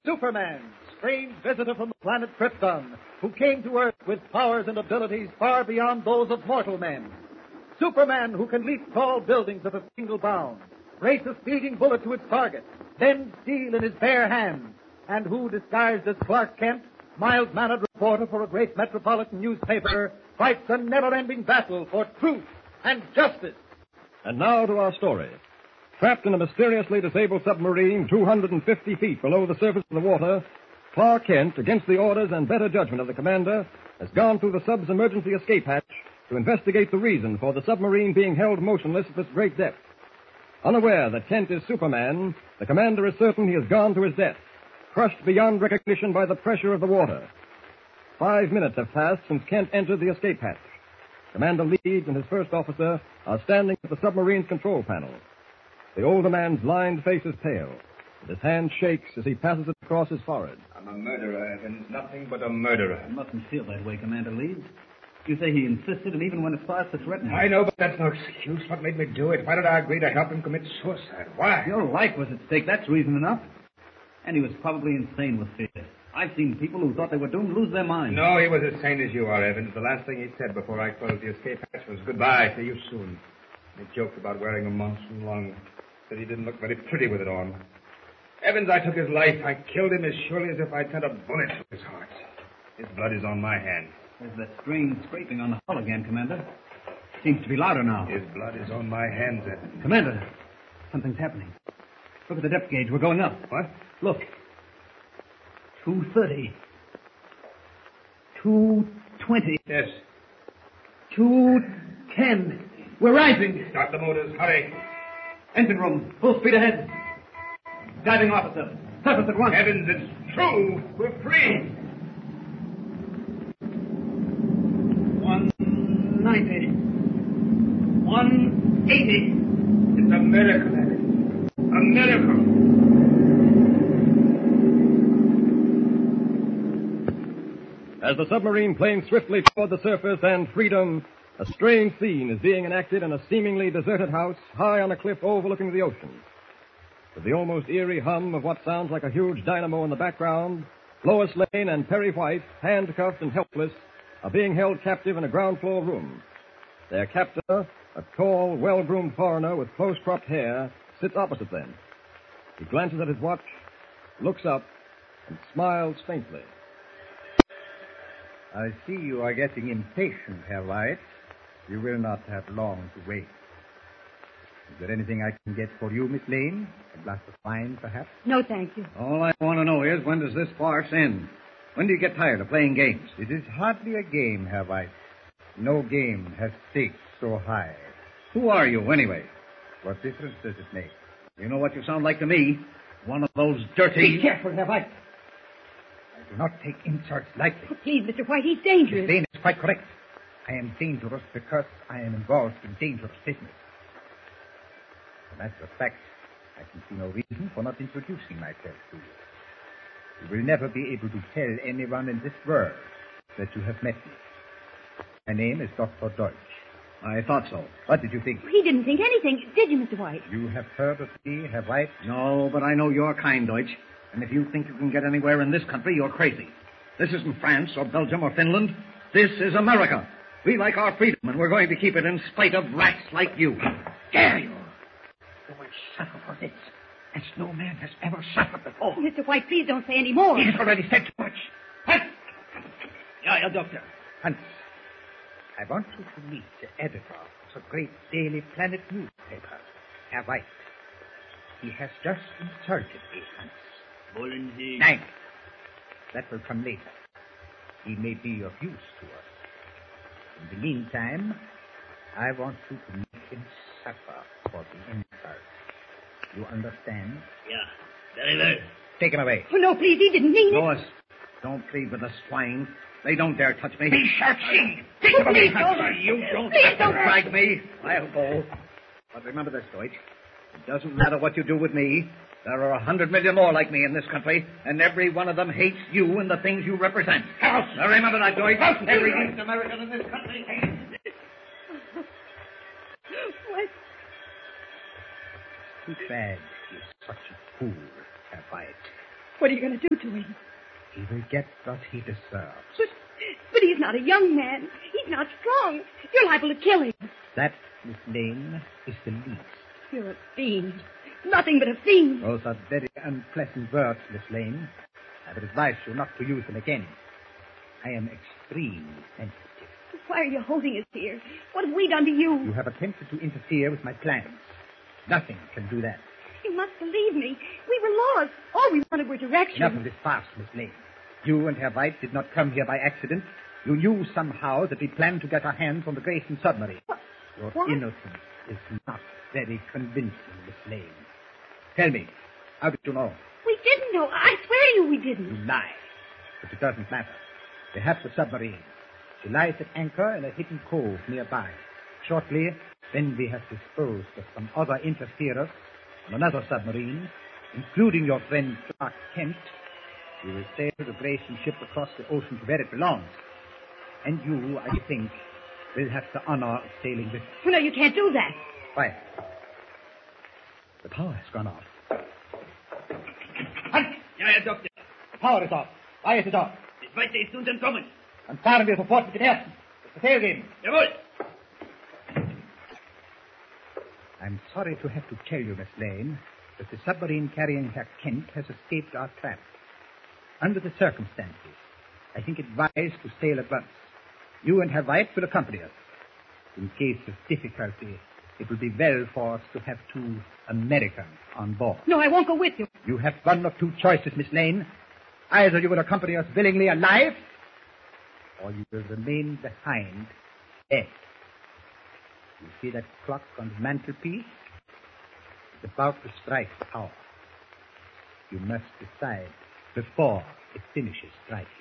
Superman, strange visitor from the planet Krypton, who came to Earth with powers and abilities far beyond those of mortal men. Superman, who can leap tall buildings at a single bound, race a speeding bullet to its target, bend steel in his bare hands, and who, disguised as Clark Kent, mild-mannered reporter for a great metropolitan newspaper, fights a never-ending battle for truth and justice. And now to our story. Trapped in a mysteriously disabled submarine 250 feet below the surface of the water, Clark Kent, against the orders and better judgment of the commander, has gone through the sub's emergency escape hatch to investigate the reason for the submarine being held motionless at this great depth. Unaware that Kent is Superman, the commander is certain he has gone to his death, crushed beyond recognition by the pressure of the water. 5 minutes have passed since Kent entered the escape hatch. Commander Leeds and his first officer are standing at the submarine's control panel. The older man's lined face is pale, and his hand shakes as he passes it across his forehead. I'm a murderer, Evans. Nothing but a murderer. You mustn't feel that way, Commander Leeds. You say he insisted and even went as far as to threaten you. I know, but that's no excuse. What made me do it? Why did I agree to help him commit suicide? Why? Your life was at stake. That's reason enough. And he was probably insane with fear. I've seen people who thought they were doomed lose their minds. No, he was as sane as you are, Evans. The last thing he said before I closed the escape hatch was goodbye. See you soon. He joked about wearing a monsoon lung. Said he didn't look very pretty with it on. Evans, I took his life. I killed him as surely as if I'd sent a bullet through his heart. His blood is on my hands. There's that strange scraping on the hull again, Commander. Seems to be louder now. His blood is on my hands, Evans. Commander, something's happening. Look at the depth gauge. We're going up. What? Look. 230. 220. Yes. 210. We're rising. Start the motors. Hurry. Engine room. Full speed ahead. Diving officer. Surface at once. Evans, it's true. We're free. 190. 180. It's a miracle, Evans. A miracle. As the submarine planes swiftly toward the surface and freedom, a strange scene is being enacted in a seemingly deserted house high on a cliff overlooking the ocean. With the almost eerie hum of what sounds like a huge dynamo in the background, Lois Lane and Perry White, handcuffed and helpless, are being held captive in a ground-floor room. Their captor, a tall, well-groomed foreigner with close-cropped hair, sits opposite them. He glances at his watch, looks up, and smiles faintly. I see you are getting impatient, Herr White. You will not have long to wait. Is there anything I can get for you, Miss Lane? A glass of wine, perhaps? No, thank you. All I want to know is, when does this farce end? When do you get tired of playing games? It is hardly a game, Herr White. No game has stakes so high. Who are you, anyway? What difference does it make? You know what you sound like to me. One of those dirty... Be careful, Herr White. I do not take insults lightly. Oh, please, Mr. White, he's dangerous. Miss Lane is quite correct. I am dangerous because I am involved in dangerous business. As a matter of fact, I can see no reason for not introducing myself to you. You will never be able to tell anyone in this world that you have met me. My name is Dr. Deutsch. I thought so. What did you think? He didn't think anything, did you, Mr. White? You have heard of me, Herr White? No, but I know your kind, Deutsch. And if you think you can get anywhere in this country, you're crazy. This isn't France or Belgium or Finland. This is America. We like our freedom, and we're going to keep it in spite of rats like you. Dare you? You will suffer for this, as no man has ever suffered before. Mr. White, please don't say any more. He has already said too much. Hans! Yeah, doctor. Hans, I want you to meet the editor of the great Daily Planet newspaper, Herr White. He has just insulted me, Hans. Wollen Sie... Thanks. That will come later. He may be of use to us. In the meantime, I want you to make him suffer for the insult. You understand? Yeah, very well. Take him away. Oh, no, please, he didn't mean it. Lois, don't plead with the swine. They don't dare touch me. He shall see. Take him away, Hans. You don't Please have to don't. drag me. I'll go. But remember this, Deutsch. It doesn't matter what you do with me. There are 100 million more like me in this country, and every one of them hates you and the things you represent. Now remember that, Deutsch. Every East American in this country hates... What? Too bad he's such a fool, Herr White. What are you going to do to him? He will get what he deserves. But he's not a young man. He's not strong. You're liable to kill him. That, Miss Lane, is the least. You're a fiend. Nothing but a fiend. Those are very unpleasant words, Miss Lane. I would advise you not to use them again. I am extremely sensitive. Why are you holding us here? What have we done to you? You have attempted to interfere with my plans. Nothing can do that. You must believe me. We were lost. All we wanted were directions. Enough of this farce, Miss Lane. You and Herr White did not come here by accident. You knew somehow that we planned to get our hands on the Grayson submarine. Your innocence is not very convincing, Miss Lane. Tell me, how did you know? We didn't know. I swear to you we didn't. You lie. But it doesn't matter. We have the submarine. She lies at anchor in a hidden cove nearby. Shortly, when we have disposed of some other interferers on another submarine, including your friend Clark Kent, we will sail the Grayson ship across the ocean to where it belongs. And you, I think, will have the honor of sailing with us. No, you can't do that. Quiet. The power has gone off. Halt! Ja, Herr Doktor. The power is off. Why is it off? Das Weite ist uns entkommen. Dann fahren wir sofort mit dem Ersten. Das Befehl geben. Jawohl. I'm sorry to have to tell you, Miss Lane, that the submarine carrying Herr Kent has escaped our trap. Under the circumstances, I think it wise to sail at once. You and Herr White will accompany us. In case of difficulty, it will be well for us to have 2 Americans on board. No, I won't go with you. You have one of 2 choices, Miss Lane. Either you will accompany us willingly alive, or you will remain behind dead. You see that clock on the mantelpiece? It's about to strike the hour. You must decide before it finishes striking.